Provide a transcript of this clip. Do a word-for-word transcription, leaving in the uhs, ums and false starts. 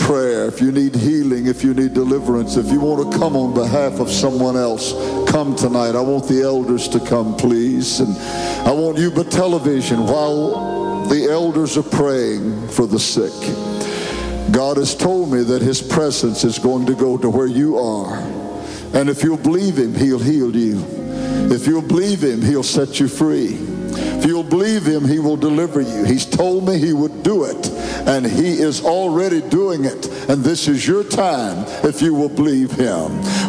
prayer, if you need healing, if you need deliverance, if you want to come on behalf of someone else, come tonight. I want the elders to come, please. And I want you by television while the elders are praying for the sick. God has told me that his presence is going to go to where you are. And if you'll believe him, he'll heal you. If you'll believe him, he'll set you free. If you'll believe him, he will deliver you. He's told me he would do it, and he is already doing it. And this is your time if you will believe him.